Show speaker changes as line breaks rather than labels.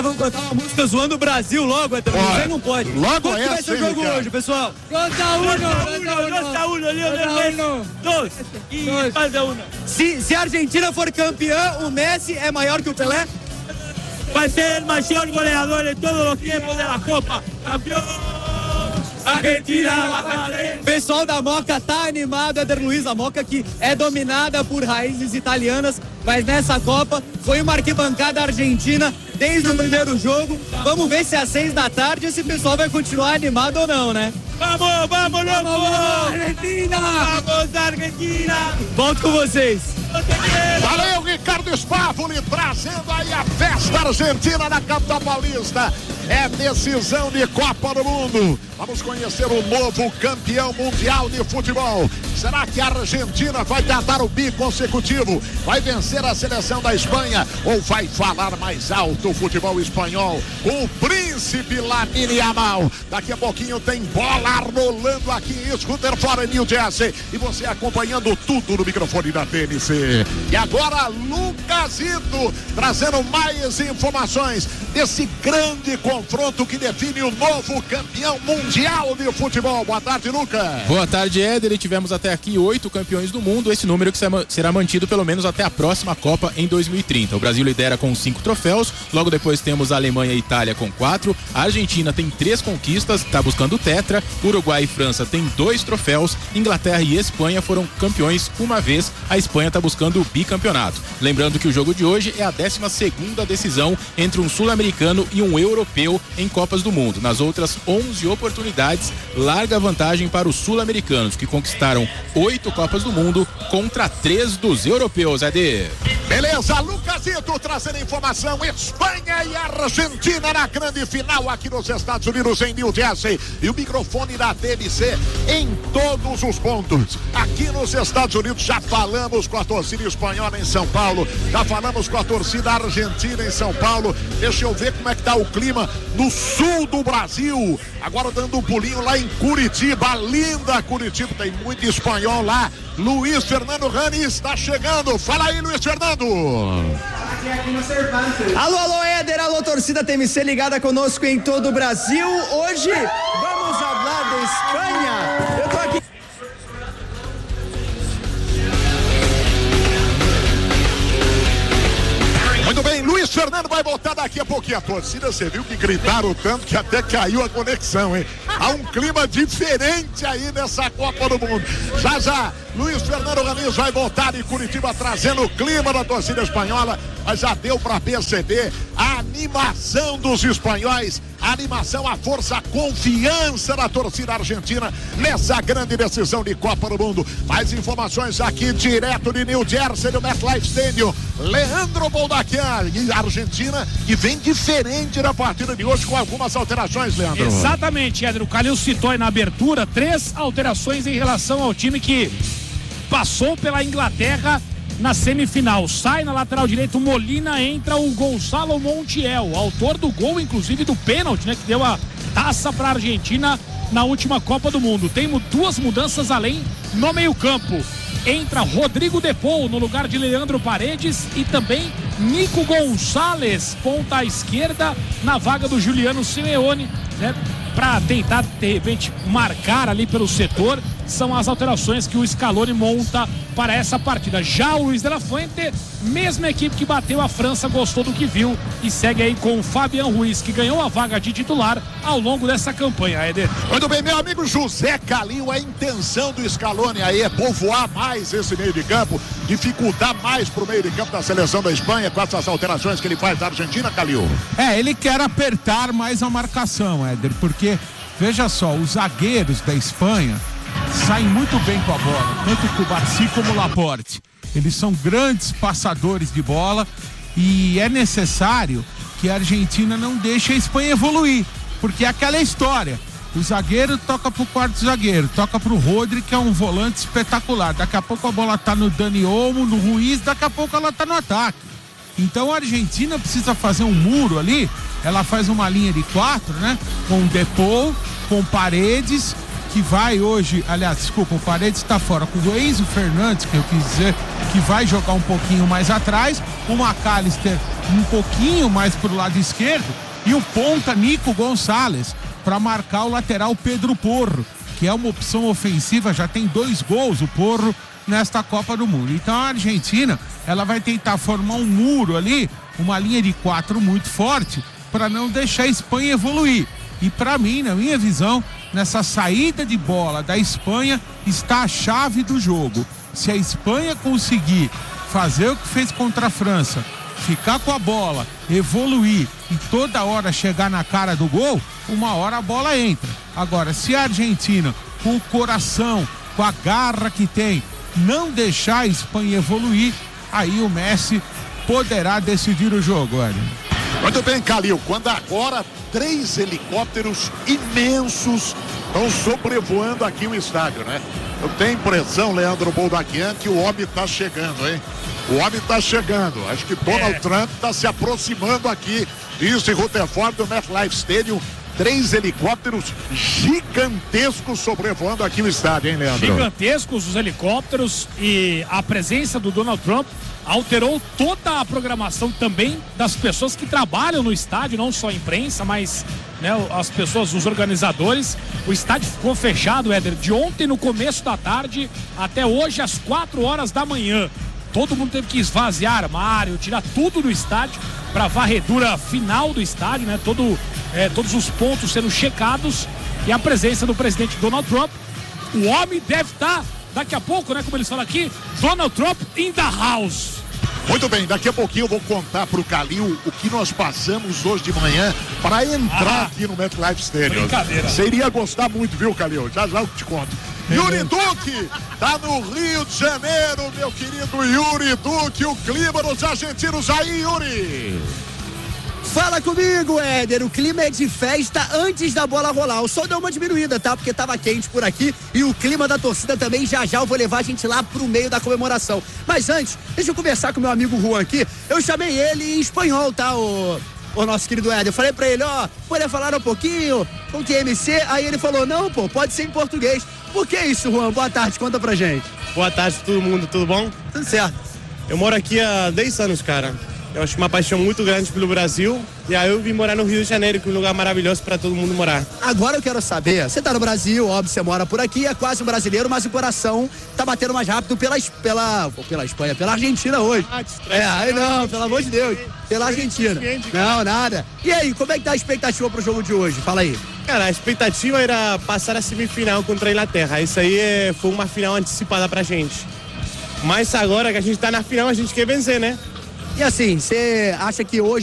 Vamos cantar uma música zoando o Brasil logo, Edson. Você não pode.
Logo
quanto vai ser o jogo hoje, pessoal?
2-1, e falta 1.
Se a Argentina for campeã, o Messi é maior que o Pelé?
Vai ser o maior goleador de todos os tempos da Copa. Campeão! Argentina!
O pessoal da Moca tá animado, Éder Luiz. A Moca que é dominada por raízes italianas, mas nessa Copa foi uma arquibancada argentina desde o primeiro jogo. Vamos ver se às 6 da tarde esse pessoal vai continuar animado ou não, né?
Vamos, Argentina! Vamos, Argentina!
Volto com vocês.
Valeu, Ricardo Spavoli, trazendo aí a festa argentina na capital paulista. É decisão de Copa do Mundo. Vamos conhecer o novo campeão mundial de futebol. Será que a Argentina vai tentar o bi consecutivo? Vai vencer a seleção da Espanha? Ou vai falar mais alto o futebol espanhol? Com o príncipe Lamine Yamal. Daqui a pouquinho tem bola rolando aqui em Scooter New Jersey. E você acompanhando tudo no microfone da TNC. E agora Lucasito trazendo mais informações desse grande confronto que define o novo campeão mundial de futebol. Boa tarde, Lucas.
Boa tarde, Éder. E tivemos até aqui 8 campeões do mundo, esse número que será mantido pelo menos até a próxima Copa em 2030. O Brasil lidera com 5 troféus, logo depois temos a Alemanha e a Itália com 4, a Argentina tem 3 conquistas, está buscando o tetra, Uruguai e França têm 2 troféus, Inglaterra e Espanha foram campeões uma vez, a Espanha está buscando o bicampeonato. Lembrando que o jogo de hoje é a 12ª decisão entre um sul-americano e um europeu em Copas do Mundo. Nas outras 11 oportunidades, larga vantagem para os sul-americanos, que conquistaram 8 Copas do Mundo contra 3 dos europeus, Ed.
Beleza, Lucasito trazendo informação. Espanha e Argentina na grande final aqui nos Estados Unidos, em New Jersey. E o microfone da TNC em todos os pontos. Aqui nos Estados Unidos já falamos com a torcida espanhola em São Paulo, já falamos com a torcida argentina em São Paulo. Deixa eu ver como é que tá o clima no sul do Brasil. Agora dando um pulinho lá em Curitiba, linda Curitiba, tem muito espanhol lá. Luiz Fernando Rani está chegando. Fala aí, Luiz Fernando.
Alô, Éder, alô, torcida TMC ligada conosco em todo o Brasil. Hoje vamos falar da Espanha. Eu tô aqui.
Muito bem, Luiz Fernando vai voltar daqui a pouquinho. A torcida, você viu que gritaram tanto que até caiu a conexão, hein? Há um clima diferente aí nessa Copa do Mundo. Já, Luiz Fernando Ramiz vai voltar em Curitiba trazendo o clima da torcida espanhola. Mas já deu para perceber a animação dos espanhóis, a animação, a força, a confiança da torcida argentina nessa grande decisão de Copa do Mundo. Mais informações aqui direto de New Jersey, do MetLife Stadium. Leandro Boldaquian, e a Argentina que vem diferente na partida de hoje com algumas alterações, Leandro.
Exatamente, Edro. O Calil citou aí na abertura 3 alterações em relação ao time que passou pela Inglaterra na semifinal. Sai na lateral direito Molina, entra o Gonçalo Montiel, autor do gol, inclusive do pênalti, né, que deu a taça para a Argentina na última Copa do Mundo. Tem 2 mudanças além no meio-campo. Entra Rodrigo De Paul no lugar de Leandro Paredes e também Nico Gonçalves, ponta à esquerda, na vaga do Juliano Simeone, né, para tentar de repente marcar ali pelo setor. São as alterações que o Scaloni monta para essa partida. Já o Luiz de la Fuente, mesma equipe que bateu a França, gostou do que viu e segue aí com o Fabian Ruiz, que ganhou a vaga de titular ao longo dessa campanha, Éder.
Muito bem, meu amigo José Calil, a intenção do Scaloni aí é povoar mais esse meio de campo, dificultar mais pro meio de campo da seleção da Espanha com essas alterações que ele faz da Argentina, Calil.
Ele quer apertar mais a marcação, Éder, porque, veja só, os zagueiros da Espanha saem muito bem com a bola, tanto o Cubarsí como o Laporte. Eles são grandes passadores de bola e é necessário que a Argentina não deixe a Espanha evoluir, porque é aquela história. O zagueiro toca pro quarto zagueiro, toca pro Rodri, que é um volante espetacular. Daqui a pouco a bola tá no Dani Olmo, no Ruiz, daqui a pouco ela tá no ataque. Então a Argentina precisa fazer um muro ali. Ela faz uma linha de 4, né? Com o De Paul, com Paredes que vai hoje, aliás, desculpa, o Paredes está fora, com o Enzo Fernandes, que eu quis dizer, que vai jogar um pouquinho mais atrás, o McAllister um pouquinho mais pro lado esquerdo e o ponta Nico Gonçalves para marcar o lateral Pedro Porro, que é uma opção ofensiva, já tem 2 gols o Porro nesta Copa do Mundo. Então a Argentina, ela vai tentar formar um muro ali, uma linha de 4 muito forte, para não deixar a Espanha evoluir. E para mim, na minha visão, nessa saída de bola da Espanha está a chave do jogo. Se a Espanha conseguir fazer o que fez contra a França, ficar com a bola, evoluir e toda hora chegar na cara do gol, uma hora a bola entra. Agora, se a Argentina, com o coração, com a garra que tem, não deixar a Espanha evoluir, aí o Messi poderá decidir o jogo, Hélio.
Muito bem, Calil, quando agora 3 helicópteros imensos estão sobrevoando aqui o estádio, né? Eu tenho impressão, Leandro Boldaquian, que o homem está chegando, hein? O homem está chegando. Acho que Donald Trump está se aproximando aqui. Isso em Rutherford, do MetLife Stadium. 3 helicópteros gigantescos sobrevoando aqui o estádio, hein, Leandro?
Gigantescos os helicópteros, e a presença do Donald Trump alterou toda a programação também das pessoas que trabalham no estádio, não só a imprensa, mas, né, as pessoas, os organizadores. O estádio ficou fechado, Éder, de ontem no começo da tarde até hoje às 4 horas da manhã. Todo mundo teve que esvaziar armário, tirar tudo do estádio para a varredura final do estádio, né? Todos os pontos sendo checados, e a presença do presidente Donald Trump. O homem deve estar daqui a pouco, né? Como eles falam aqui, Donald Trump in the house.
Muito bem, daqui a pouquinho eu vou contar pro Calil o que nós passamos hoje de manhã para entrar aqui no MetLife Stadium. Você iria gostar muito, viu, Calil? Já já eu te conto. Yuri Duque, tá no Rio de Janeiro, meu querido Yuri Duque, o clima dos argentinos aí, Yuri.
Fala comigo, Éder, o clima é de festa antes da bola rolar. O sol deu uma diminuída, tá? Porque tava quente por aqui, e o clima da torcida também. Já já eu vou levar a gente lá pro meio da comemoração. Mas antes, deixa eu conversar com meu amigo Juan aqui. Eu chamei ele em espanhol, tá, o nosso querido Éder. Eu falei pra ele, pode falar um pouquinho com QMC? Aí ele falou, não, pô, pode ser em português. Por que isso, Juan? Boa tarde, conta pra gente.
Boa tarde todo mundo, tudo bom?
Tudo certo.
Eu moro aqui há 10 anos, cara. Eu acho uma paixão muito grande pelo Brasil, e aí eu vim morar no Rio de Janeiro, que é um lugar maravilhoso para todo mundo morar.
Agora eu quero saber, você tá no Brasil, óbvio, você mora por aqui, é quase um brasileiro, mas o coração tá batendo mais rápido pela Espanha, pela Argentina hoje. Aí não, pelo amor de Deus, pela Argentina. Não, nada. E aí, como é que tá a expectativa pro jogo de hoje? Fala aí.
Cara, a expectativa era passar a semifinal contra a Inglaterra. Isso aí foi uma final antecipada pra gente. Mas agora que a gente tá na final, a gente quer vencer, né?
E assim, você acha que hoje